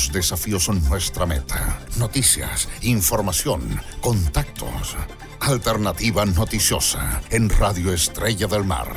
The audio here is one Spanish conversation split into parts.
Los desafíos son nuestra meta. Noticias, información, contactos. Alternativa Noticiosa en Radio Estrella del Mar.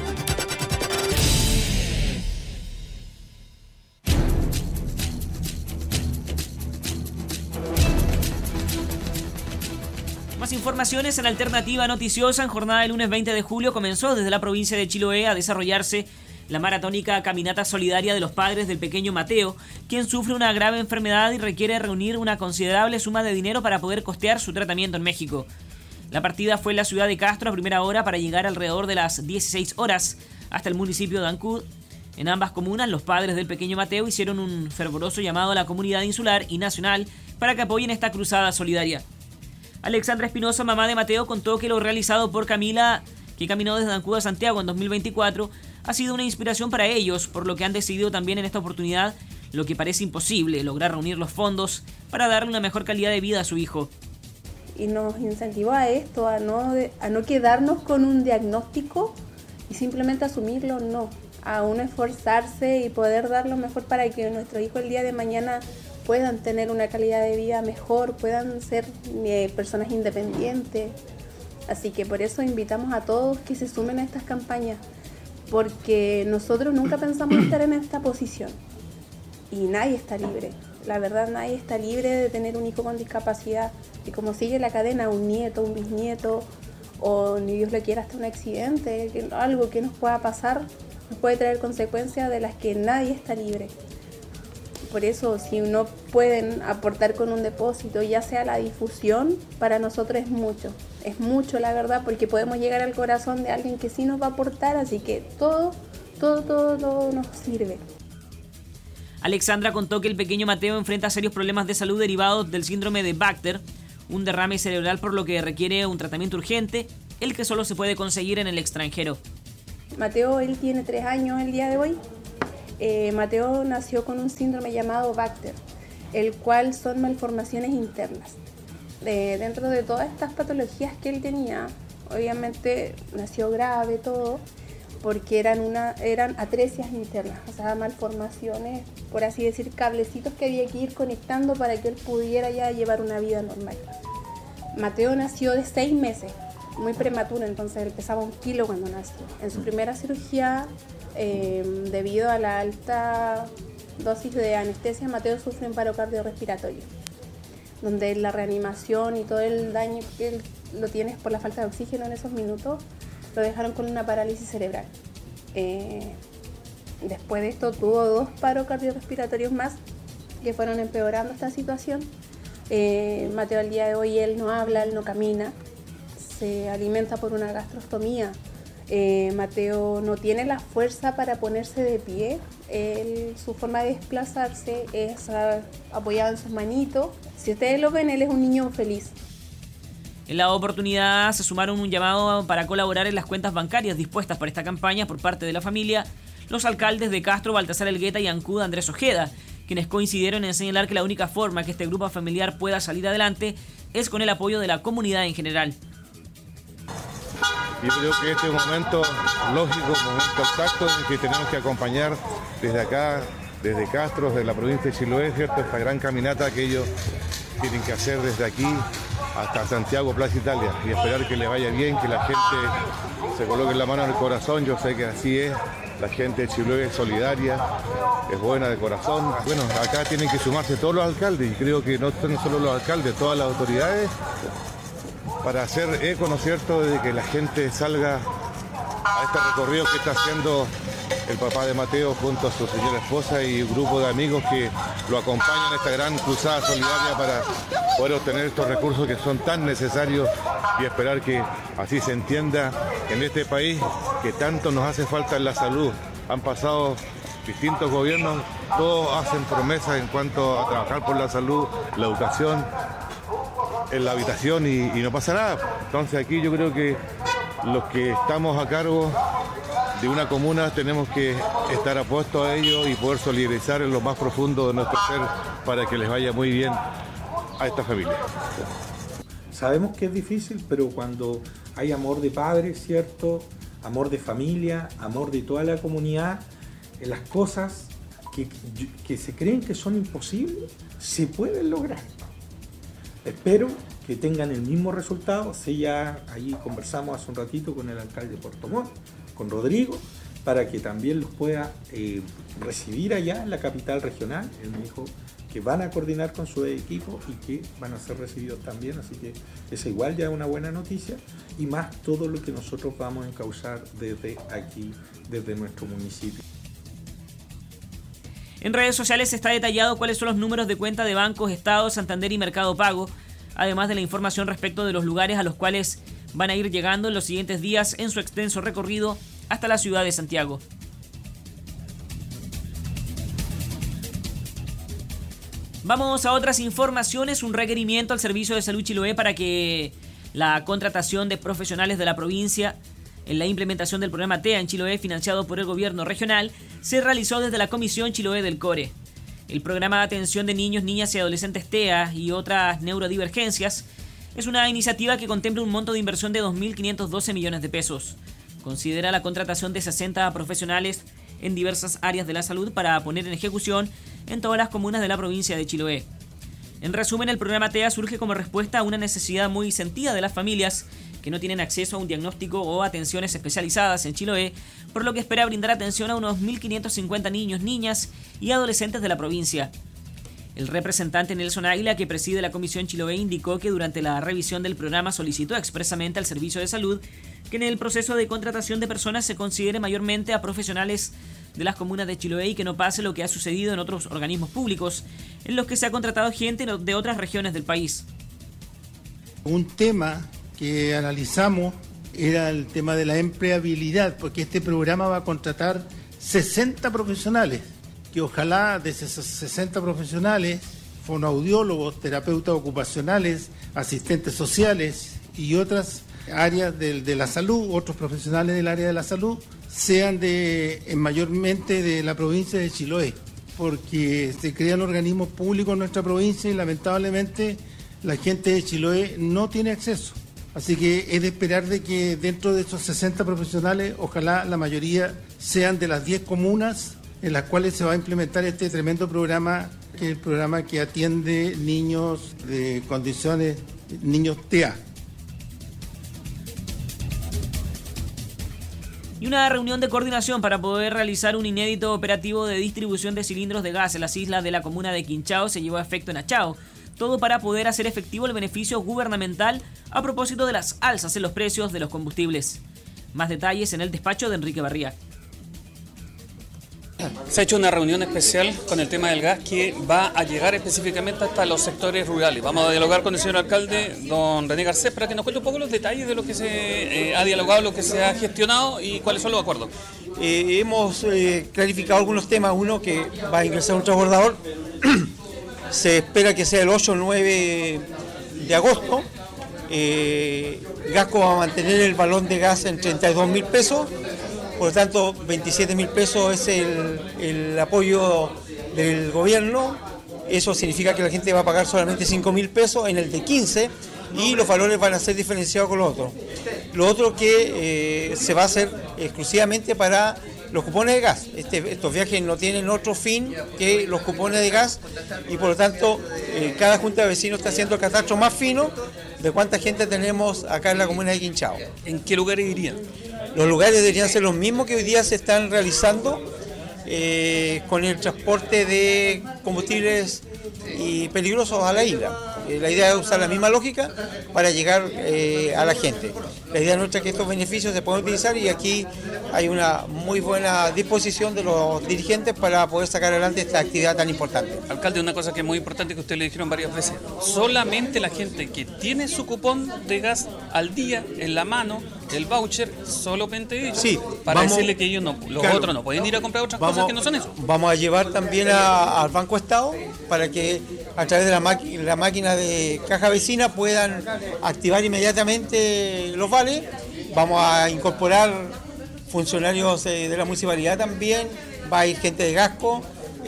Más informaciones en Alternativa Noticiosa. En jornada del lunes 20 de julio comenzó desde la provincia de Chiloé a desarrollarse la maratónica caminata solidaria de los padres del pequeño Mateo, quien sufre una grave enfermedad y requiere reunir una considerable suma de dinero para poder costear su tratamiento en México. La partida fue en la ciudad de Castro a primera hora para llegar alrededor de las 16 horas hasta el municipio de Ancud. En ambas comunas, los padres del pequeño Mateo hicieron un fervoroso llamado a la comunidad insular y nacional para que apoyen esta cruzada solidaria. Alexandra Espinosa, mamá de Mateo, contó que lo realizado por Camila, que caminó desde Ancud a Santiago en 2024, ha sido una inspiración para ellos, por lo que han decidido también en esta oportunidad, lo que parece imposible, lograr reunir los fondos para darle una mejor calidad de vida a su hijo. Y nos incentivó a esto, a no quedarnos con un diagnóstico y simplemente asumirlo, no. A uno esforzarse y poder dar lo mejor para que nuestro hijo el día de mañana puedan tener una calidad de vida mejor, puedan ser personas independientes. Así que por eso invitamos a todos que se sumen a estas campañas, porque nosotros nunca pensamos estar en esta posición y nadie está libre. La verdad, nadie está libre de tener un hijo con discapacidad. Y como sigue la cadena, un nieto, un bisnieto, o ni Dios lo quiera, hasta un accidente, algo que nos pueda pasar, nos puede traer consecuencias de las que nadie está libre. Por eso, si no pueden aportar con un depósito, ya sea la difusión, para nosotros es mucho la verdad, porque podemos llegar al corazón de alguien que sí nos va a aportar, así que todo nos sirve. Alexandra contó que el pequeño Mateo enfrenta serios problemas de salud derivados del síndrome de Baxter, un derrame cerebral por lo que requiere un tratamiento urgente, el que solo se puede conseguir en el extranjero. Mateo, él tiene 3 años el día de hoy. Mateo nació con un síndrome llamado Baxter, el cual son malformaciones internas. Dentro de todas estas patologías que él tenía, obviamente nació grave todo, porque eran atresias internas, o sea, malformaciones, por así decir, cablecitos que había que ir conectando para que él pudiera ya llevar una vida normal. Mateo nació de 6 meses, muy prematuro, entonces él pesaba 1 kilo cuando nació. En su primera cirugía, debido a la alta dosis de anestesia, Mateo sufre un paro cardiorrespiratorio, donde la reanimación y todo el daño que él lo tiene es por la falta de oxígeno en esos minutos. Lo dejaron con una parálisis cerebral. Después de esto tuvo 2 paros cardiorrespiratorios más que fueron empeorando esta situación. Mateo al día de hoy él no habla, él no camina, se alimenta por una gastrostomía. Mateo no tiene la fuerza para ponerse de pie. Su forma de desplazarse es apoyado en sus manitos. Si ustedes lo ven, él es un niño feliz. En la oportunidad se sumaron un llamado para colaborar en las cuentas bancarias dispuestas para esta campaña por parte de la familia los alcaldes de Castro, Baltasar Elgueta y Ancud, Andrés Ojeda, quienes coincidieron en señalar que la única forma que este grupo familiar pueda salir adelante es con el apoyo de la comunidad en general. Yo creo que este es un momento lógico, un momento exacto en que tenemos que acompañar desde acá, desde Castro, desde la provincia de Chiloé, ¿cierto? Esta gran caminata que ellos tienen que hacer desde aquí hasta Santiago, Plaza Italia, y esperar que les vaya bien, que la gente se coloque la mano en el corazón. Yo sé que así es, la gente de Chiloé es solidaria, es buena de corazón. Bueno, acá tienen que sumarse todos los alcaldes, y creo que no son solo los alcaldes, todas las autoridades, para hacer eco, ¿no es cierto?, de que la gente salga a este recorrido que está haciendo el papá de Mateo junto a su señora esposa y un grupo de amigos que lo acompañan en esta gran cruzada solidaria para poder obtener estos recursos que son tan necesarios y esperar que así se entienda en este país que tanto nos hace falta en la salud. Han pasado distintos gobiernos, todos hacen promesas en cuanto a trabajar por la salud, la educación, en la habitación y no pasa nada. Entonces aquí yo creo que los que estamos a cargo de una comuna tenemos que estar apuestos a ello y poder solidarizar en lo más profundo de nuestro ser para que les vaya muy bien a esta familia. Sabemos que es difícil, pero cuando hay amor de padre, ¿cierto?, amor de familia, amor de toda la comunidad, las cosas que se creen que son imposibles, se pueden lograr. Espero que tengan el mismo resultado. Sí, ya ahí conversamos hace un ratito con el alcalde de Puerto Montt, con Rodrigo, para que también los pueda recibir allá en la capital regional. Él me dijo que van a coordinar con su equipo y que van a ser recibidos también, así que es igual ya una buena noticia, y más todo lo que nosotros vamos a encauzar desde aquí, desde nuestro municipio. En redes sociales está detallado cuáles son los números de cuenta de bancos, Estado, Santander y Mercado Pago, además de la información respecto de los lugares a los cuales van a ir llegando en los siguientes días en su extenso recorrido hasta la ciudad de Santiago. Vamos a otras informaciones. Un requerimiento al Servicio de Salud Chiloé para que la contratación de profesionales de la provincia en la implementación del programa TEA en Chiloé, financiado por el gobierno regional, se realizó desde la Comisión Chiloé del CORE. El programa de atención de niños, niñas y adolescentes TEA y otras neurodivergencias es una iniciativa que contempla un monto de inversión de 2.512 millones de pesos. Considera la contratación de 60 profesionales en diversas áreas de la salud para poner en ejecución en todas las comunas de la provincia de Chiloé. En resumen, el programa TEA surge como respuesta a una necesidad muy sentida de las familias que no tienen acceso a un diagnóstico o atenciones especializadas en Chiloé, por lo que espera brindar atención a unos 1.550 niños, niñas y adolescentes de la provincia. El representante Nelson Águila, que preside la Comisión Chiloé, indicó que durante la revisión del programa solicitó expresamente al Servicio de Salud que en el proceso de contratación de personas se considere mayormente a profesionales de las comunas de Chiloé y que no pase lo que ha sucedido en otros organismos públicos, en los que se ha contratado gente de otras regiones del país. Un tema que analizamos era el tema de la empleabilidad, porque este programa va a contratar 60 profesionales, que ojalá de esos 60 profesionales, fonoaudiólogos, terapeutas ocupacionales, asistentes sociales y otras áreas de la salud, otros profesionales del área de la salud, sean mayormente de la provincia de Chiloé, porque se crean organismos públicos en nuestra provincia y lamentablemente la gente de Chiloé no tiene acceso. Así que es de esperar de que dentro de esos 60 profesionales, ojalá la mayoría sean de las 10 comunas en las cuales se va a implementar este tremendo programa, que es el programa que atiende niños de condiciones, niños TEA. Y una reunión de coordinación para poder realizar un inédito operativo de distribución de cilindros de gas en las islas de la comuna de Quinchao se llevó a efecto en Achao. Todo para poder hacer efectivo el beneficio gubernamental a propósito de las alzas en los precios de los combustibles. Más detalles en el despacho de Enrique Barría. Se ha hecho una reunión especial con el tema del gas que va a llegar específicamente hasta los sectores rurales. Vamos a dialogar con el señor alcalde, don René Garcés, para que nos cuente un poco los detalles de lo que se ha dialogado, lo que se ha gestionado y cuáles son los acuerdos. Hemos clarificado algunos temas. Uno, que va a ingresar un transbordador. Se espera que sea el 8 o 9 de agosto. Gasco va a mantener el balón de gas en 32.000 pesos. Por lo tanto, 27.000 pesos es el apoyo del gobierno. Eso significa que la gente va a pagar solamente 5.000 pesos en el de 15 y los valores van a ser diferenciados con los otros. Lo otro que se va a hacer exclusivamente para los cupones de gas. Estos viajes no tienen otro fin que los cupones de gas y por lo tanto cada junta de vecinos está haciendo el catastro más fino de cuánta gente tenemos acá en la comuna de Quinchao. ¿En qué lugares irían? Los lugares deberían ser los mismos que hoy día se están realizando con el transporte de combustibles y peligrosos a la isla. La idea es usar la misma lógica para llegar a la gente. La idea nuestra es que estos beneficios se puedan utilizar y aquí hay una muy buena disposición de los dirigentes para poder sacar adelante esta actividad tan importante. Alcalde, una cosa que es muy importante que usted le dijeron varias veces, solamente la gente que tiene su cupón de gas al día en la mano, el voucher, solamente ellos, sí, para decirle que ellos no, los otros no pueden ir a comprar otras cosas que no son eso. Vamos a llevar también al Banco Estado para que a través de la máquina de caja vecina puedan activar inmediatamente los vales. Vamos a incorporar funcionarios de la municipalidad también, va a ir gente de Gasco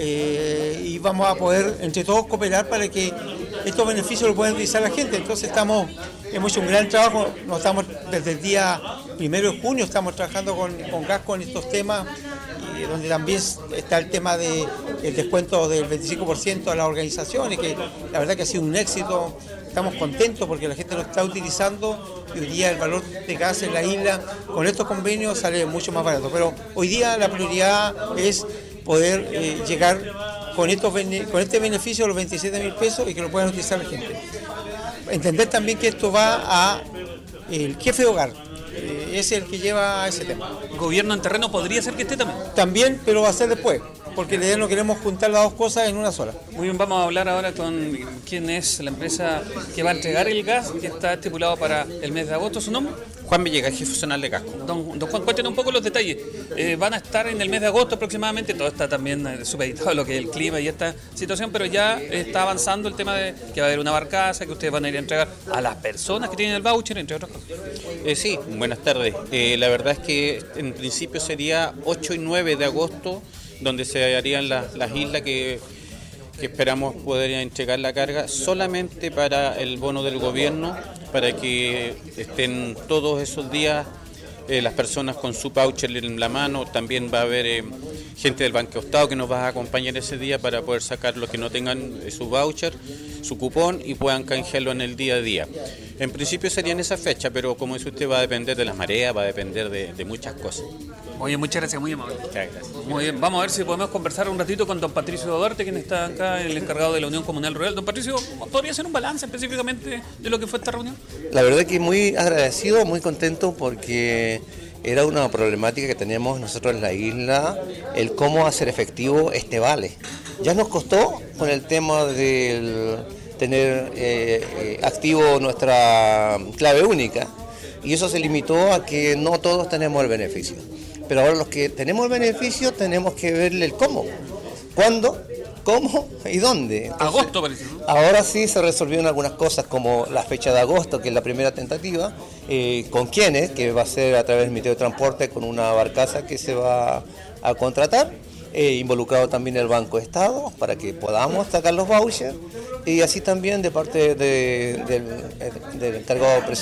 y vamos a poder entre todos cooperar para que estos beneficios los puedan utilizar la gente. Entonces hemos hecho un gran trabajo, desde el día 1 de junio estamos trabajando con Gasco en estos temas, donde también está el tema de el descuento del 25% a las organizaciones, que la verdad que ha sido un éxito. Estamos contentos porque la gente lo está utilizando y hoy día el valor de gas en la isla con estos convenios sale mucho más barato. Pero hoy día la prioridad es poder llegar con este beneficio de los 27.000 pesos y que lo puedan utilizar la gente. Entender también que esto va a el jefe de hogar, es el que lleva ese tema. ¿Gobierno en terreno podría ser que esté también? También, pero va a ser después, porque la idea no queremos juntar las dos cosas en una sola. Muy bien, vamos a hablar ahora con quién es la empresa que va a entregar el gas, que está estipulado para el mes de agosto. ¿Su nombre? Juan Villegas, jefe zonal de Casco. Don Juan, cuéntenos un poco los detalles. Van a estar en el mes de agosto aproximadamente, todo está también supeditado lo que es el clima y esta situación, pero ya está avanzando el tema de que va a haber una barcaza, que ustedes van a ir a entregar a las personas que tienen el voucher, entre otras cosas. Sí, buenas tardes. La verdad es que en principio sería 8 y 9 de agosto, donde se harían las islas que esperamos poder entregar la carga solamente para el bono del gobierno, para que estén todos esos días las personas con su voucher en la mano. También va a haber gente del Banco Estado que nos va a acompañar ese día para poder sacar los que no tengan su voucher, su cupón y puedan canjearlo en el día a día. En principio sería en esa fecha, pero como dice usted va a depender de las mareas, va a depender de muchas cosas. Oye, muchas gracias, muy amable. Muchas gracias. Muy bien, vamos a ver si podemos conversar un ratito con don Patricio Duarte, quien está acá, el encargado de la Unión Comunal Rural. Don Patricio, ¿podría hacer un balance específicamente de lo que fue esta reunión? La verdad que muy agradecido, muy contento porque era una problemática que teníamos nosotros en la isla, el cómo hacer efectivo este vale. Ya nos costó con el tema del tener activo nuestra clave única y eso se limitó a que no todos tenemos el beneficio. Pero ahora los que tenemos el beneficio tenemos que verle el cómo, cuándo, cómo y dónde. Entonces, agosto parece, ¿no? Ahora sí se resolvieron algunas cosas como la fecha de agosto, que es la primera tentativa, con quiénes, que va a ser a través del Ministerio de Transporte con una barcaza que se va a contratar, involucrado también el Banco Estado para que podamos sacar los vouchers y así también de parte del encargado